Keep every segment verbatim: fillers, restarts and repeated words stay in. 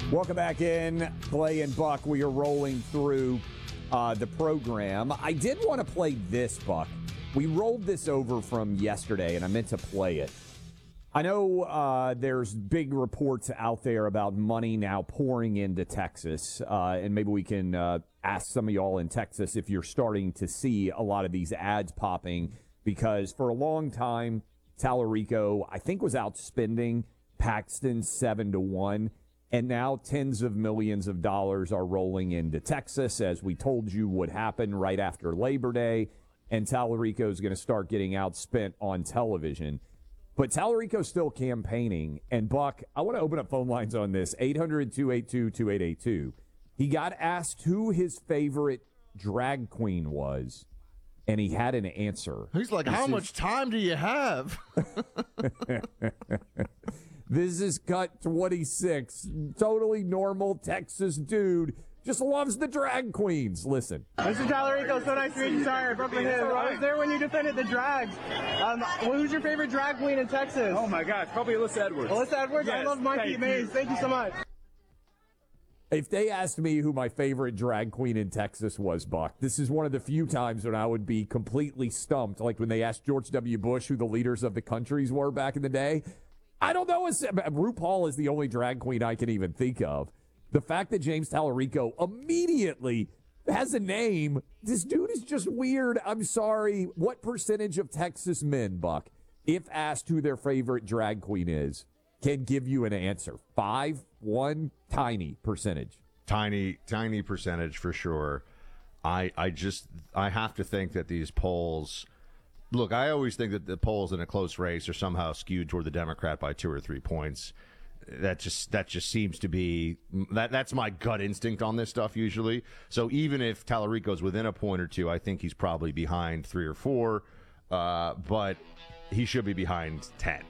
Welcome back in, Clay and Buck. We are rolling through uh, the program. I did want to play this, Buck. We rolled this over from yesterday, and I meant to play it. I know uh, there's big reports out there about money now pouring into Texas, uh, and maybe we can uh, ask some of y'all in Texas if you're starting to see a lot of these ads popping, because for a long time, Tallarico, I think, was outspending Paxton seven to one, and now tens of millions of dollars are rolling into Texas, as we told you would happen right after Labor Day, and Tallarico is going to start getting outspent on television. But Tallarico's still campaigning. And, Buck, I want to open up phone lines on this, eight hundred, two eight two, two eight eight two. He got asked who his favorite drag queen was, and he had an answer. He's like, how much time do you have? This is cut twenty-six. Totally normal Texas dude. Just loves the drag queens. Listen. Mister Tallarico, so nice to meet you. Sorry, Brooklyn Hills. Right. I was there when you defended the drags. Um, who's your favorite drag queen in Texas? Oh, my gosh. Probably Alyssa Edwards. Alyssa Edwards? Yes, I love Mikey Mays. Thank you so much. If they asked me who my favorite drag queen in Texas was, Buck, this is one of the few times when I would be completely stumped, like when they asked George W. Bush who the leaders of the countries were back in the day. I don't know. RuPaul is the only drag queen I can even think of. The fact that James Tallarico immediately has a name, this dude is just weird. I'm sorry. What percentage of Texas men, Buck, if asked who their favorite drag queen is, can give you an answer? Five, one, tiny percentage. Tiny, tiny percentage for sure. I, I just, I have to think that these polls, look, I always think that the polls in a close race are somehow skewed toward the Democrat by two or three points. That just that just seems to be that that's my gut instinct on this stuff usually. So even if Tallarico's within a point or two, I think he's probably behind three or four, uh, but he should be behind ten.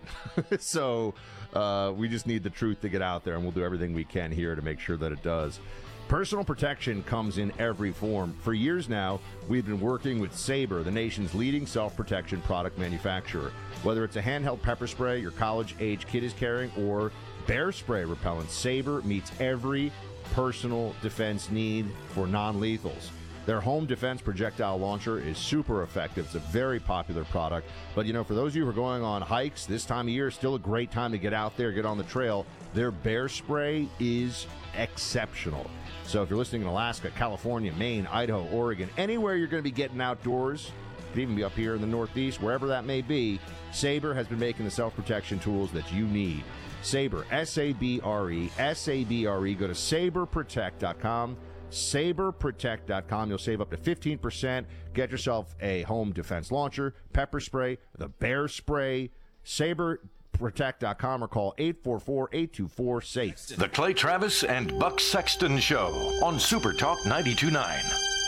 So uh, we just need the truth to get out there, and we'll do everything we can here to make sure that it does. Personal protection comes in every form. For years now, we've been working with Sabre, the nation's leading self-protection product manufacturer. Whether it's a handheld pepper spray your college-age kid is carrying or bear spray repellent, Sabre meets every personal defense need for non-lethals. Their home defense projectile launcher is super effective. It's a very popular product. But, you know, for those of you who are going on hikes, this time of year is still a great time to get out there, get on the trail. Their bear spray is exceptional. So if you're listening in Alaska, California, Maine, Idaho, Oregon, anywhere you're going to be getting outdoors, could even be up here in the Northeast, wherever that may be, Sabre has been making the self-protection tools that you need. Sabre, S A B R E, S A B R E. Go to sabre protect dot com, sabre protect dot com. You'll save up to fifteen percent. Get yourself a home defense launcher, pepper spray, the bear spray, sabre protect dot com, or call eight four four, eight two four, SAFE. The Clay Travis and Buck Sexton Show on Super Talk ninety-two point nine.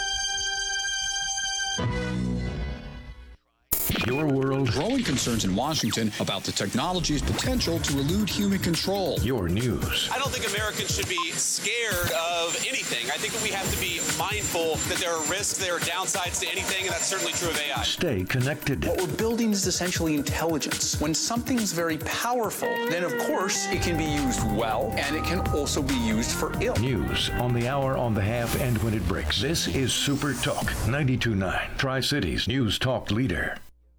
Your world. Growing concerns in Washington about the technology's potential to elude human control. Your news. I don't think Americans should be scared of anything. I think that we have to be mindful that there are risks, there are downsides to anything, and that's certainly true of A I. Stay connected. What we're building is essentially intelligence. When something's very powerful, then of course it can be used well, and it can also be used for ill. News on the hour, on the half, and when it breaks. This is Super Talk ninety-two point nine. Tri-Cities News Talk leader.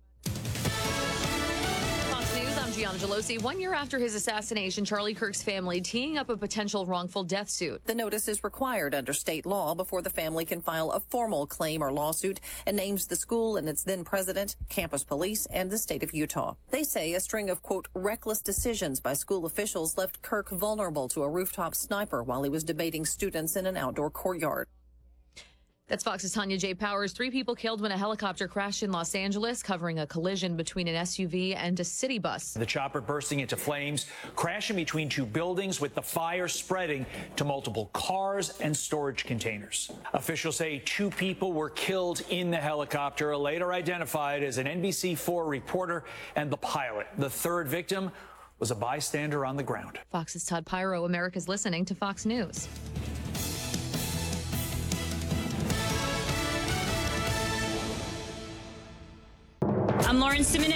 Gian Gelosi. One year after his assassination, Charlie Kirk's family teeing up a potential wrongful death suit. The notice is required under state law before the family can file a formal claim or lawsuit and names the school and its then president, campus police, and the state of Utah. They say a string of, quote, reckless decisions by school officials left Kirk vulnerable to a rooftop sniper while he was debating students in an outdoor courtyard. That's Fox's Tanya J. Powers. Three people killed when a helicopter crashed in Los Angeles, covering a collision between an S U V and a city bus. The chopper bursting into flames, crashing between two buildings, with the fire spreading to multiple cars and storage containers. Officials say two people were killed in the helicopter, later identified as an N B C four reporter and the pilot. The third victim was a bystander on the ground. Fox's Todd Pyro. America's listening to Fox News. I'm Lauren Simonette.